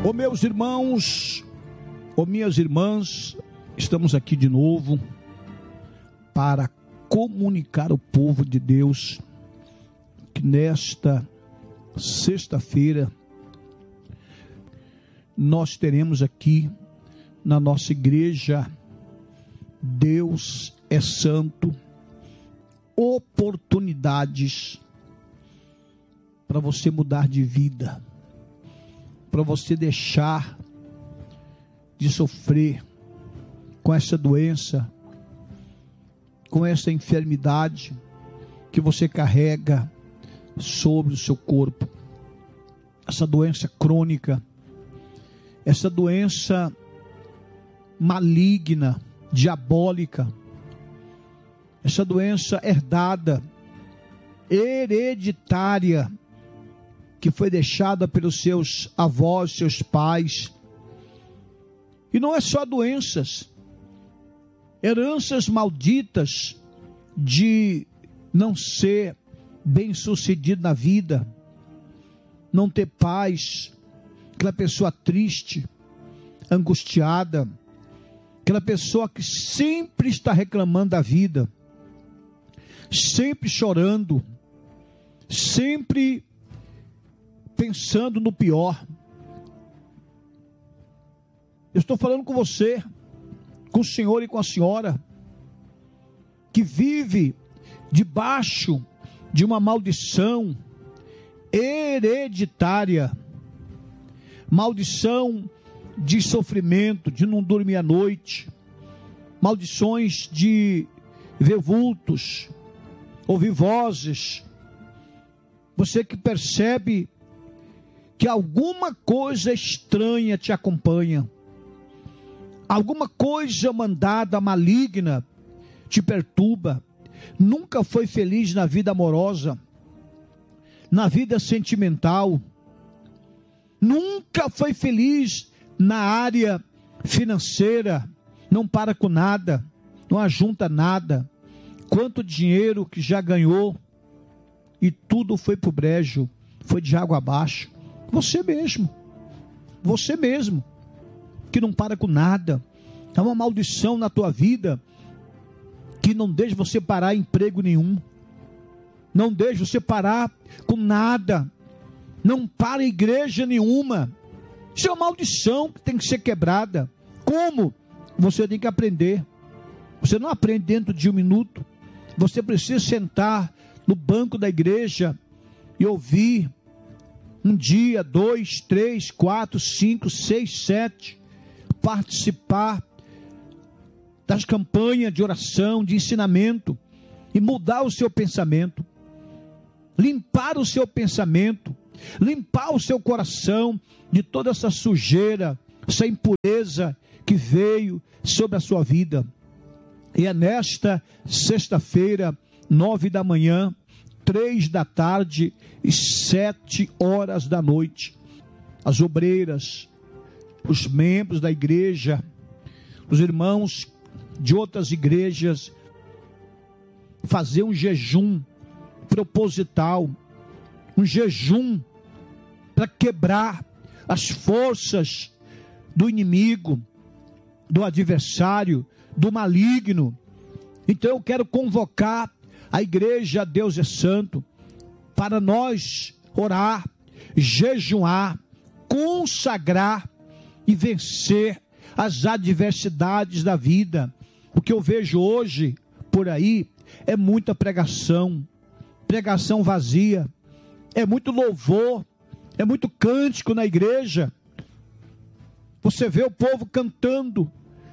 Ô meus irmãos, ô minhas irmãs, estamos aqui de novo para comunicar ao povo de Deus que nesta sexta-feira nós teremos aqui na nossa igreja Deus é Santo, oportunidades para você mudar de vida, para você deixar de sofrer com essa doença, com essa enfermidade que você carrega sobre o seu corpo, essa doença crônica, essa doença maligna, diabólica, essa doença herdada, hereditária, que foi deixada pelos seus avós, seus pais. E não é só doenças, heranças malditas de não ser bem-sucedido na vida, não ter paz, aquela pessoa triste, angustiada, aquela pessoa que sempre está reclamando da vida, sempre chorando, sempre pensando no pior. Eu estou falando com você, com o senhor e com a senhora, que vive debaixo de uma maldição hereditária, maldição de sofrimento, de não dormir à noite, maldições de ver vultos, ouvir vozes. Você que percebe que alguma coisa estranha te acompanha, alguma coisa mandada maligna te perturba, nunca foi feliz na vida amorosa, na vida sentimental, nunca foi feliz na área financeira, não para com nada, não ajunta nada, quanto dinheiro que já ganhou e tudo foi pro brejo, foi de água abaixo. Você mesmo, que não para com nada, é uma maldição na tua vida, que não deixa você parar em emprego nenhum, não deixa você parar com nada, não para em igreja nenhuma. Isso é uma maldição que tem que ser quebrada. Como? Você tem que aprender. Você não aprende dentro de um minuto. Você precisa sentar no banco da igreja e ouvir um dia, 2, 3, 4, 5, 6, 7, participar das campanhas de oração, de ensinamento, e mudar o seu pensamento, limpar o seu pensamento, limpar o seu coração de toda essa sujeira, essa impureza que veio sobre a sua vida. E é nesta sexta-feira, 9 da manhã, 3 da tarde e 7 horas da noite, as obreiras, os membros da igreja, os irmãos de outras igrejas, fazer um jejum proposital, um jejum para quebrar as forças do inimigo, do adversário, do maligno. Então eu quero convocar a igreja Deus é Santo para nós orar, jejuar, consagrar e vencer as adversidades da vida. O que eu vejo hoje por aí é muita pregação vazia, é muito louvor, é muito cântico na igreja. Você vê o povo cantando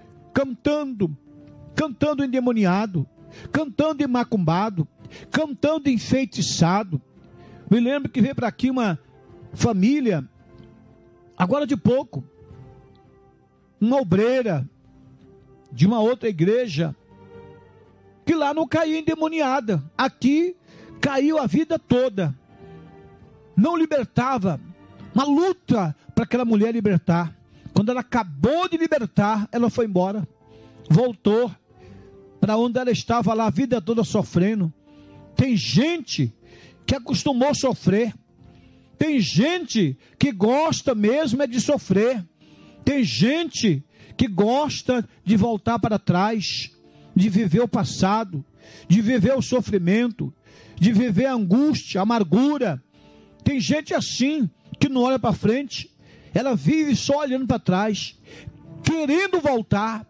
endemoniado, cantando macumbado, cantando enfeitiçado. Me lembro que veio para aqui uma família, agora de pouco, uma obreira de uma outra igreja, que lá não caiu endemoniada, aqui caiu a vida toda, não libertava, uma luta para aquela mulher libertar. Quando ela acabou de libertar, ela foi embora, voltou para onde ela estava lá a vida toda sofrendo. Tem gente que acostumou a sofrer, tem gente que gosta mesmo é de sofrer. Tem gente que gosta de voltar para trás, de viver o passado, de viver o sofrimento, de viver a angústia, a amargura. Tem gente assim, que não olha para frente, ela vive só olhando para trás, querendo voltar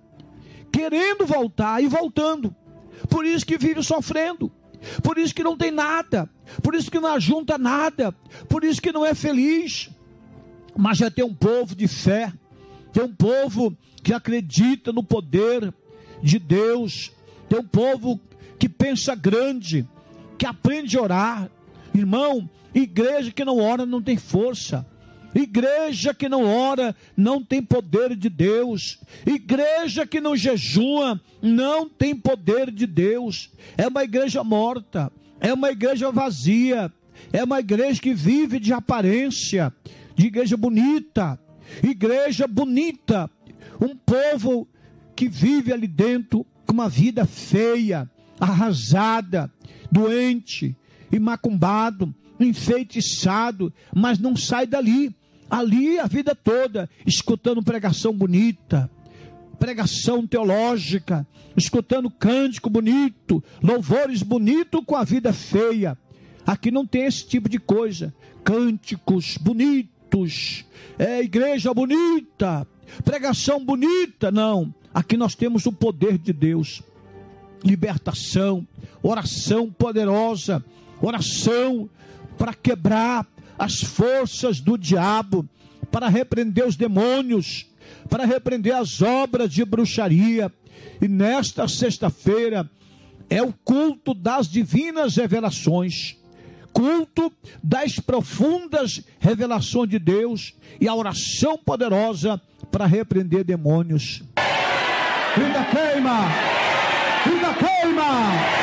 e voltando. Por isso que vive sofrendo, por isso que não tem nada, por isso que não ajunta nada, por isso que não é feliz. Mas já tem um povo de fé, tem um povo que acredita no poder de Deus, tem um povo que pensa grande, que aprende a orar. Irmão, igreja que não ora não tem força. Igreja que não ora não tem poder de Deus. Igreja que não jejua não tem poder de Deus. É uma igreja morta, é uma igreja vazia, é uma igreja que vive de aparência, de igreja bonita. Igreja bonita, um povo que vive ali dentro com uma vida feia, arrasada, doente, macumbado, enfeitiçado, mas não sai dali. Ali a vida toda, escutando pregação bonita, pregação teológica, escutando cântico bonito, louvores bonitos com a vida feia. Aqui não tem esse tipo de coisa. Cânticos bonitos, igreja bonita, pregação bonita, não. Aqui nós temos o poder de Deus, libertação, oração poderosa, oração para quebrar as forças do diabo, para repreender os demônios, para repreender as obras de bruxaria. E nesta sexta-feira é o culto das divinas revelações, culto das profundas revelações de Deus e a oração poderosa para repreender demônios. Vida queima! Vida queima!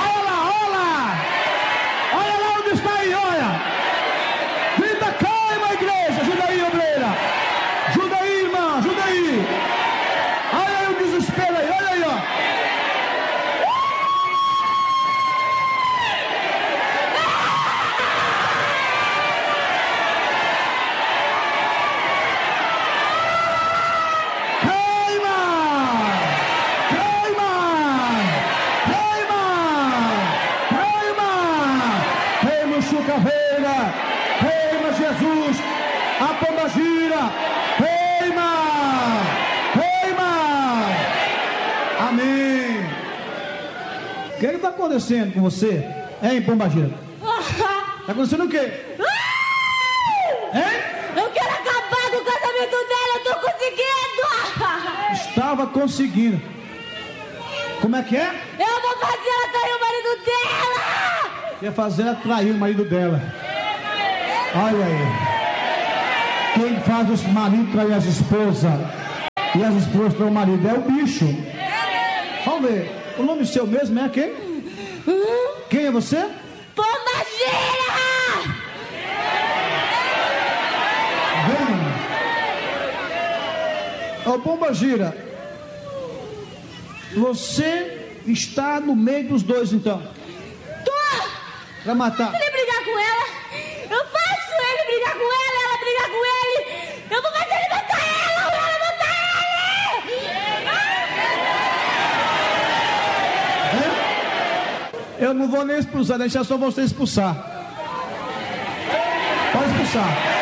Queima Jesus, a pomba gira, queima, queima, amém. O que está acontecendo com você, hein, pomba gira? Está acontecendo o quê? Hein? Eu quero acabar com o casamento dela, eu tô conseguindo. Estava conseguindo. Como é que é? Eu vou fazer ela trair o marido dela. Quer fazer ela trair o marido dela? Olha aí, quem faz os maridos trair as esposas e as esposas trair o marido é o bicho. Vamos ver, o nome seu mesmo é quem? Quem é você? Pomba gira! Vem. Ô pomba gira, você está no meio dos dois então? Tô! Pra matar? Se ele brigar com ela, eu faço ele brigar com ela brigar com ele. Eu vou fazer ele matar ela matar ele. Eu não vou nem expulsar, deixar só você expulsar. Pode expulsar.